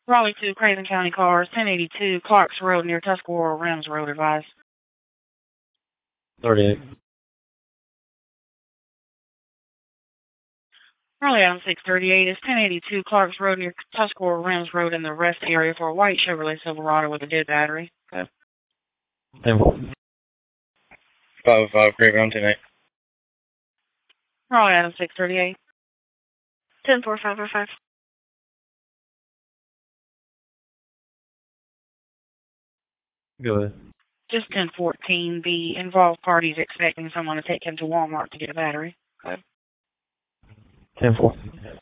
Raleigh to Craven County cars, 1082 Clarks Road near Tuscarora Rims Road advised. 38. Raleigh Adam 638 is 1082 Clarks Road near Tuscarora Rims Road in the rest area for a white Chevrolet Silverado with a dead battery. Go. 10-4. 505 Craven on 10-8. Raleigh Adam 638. 10-4-505. Go ahead. Just 1014. The involved parties expecting someone to take him to Walmart to get a battery. Go. 10-4.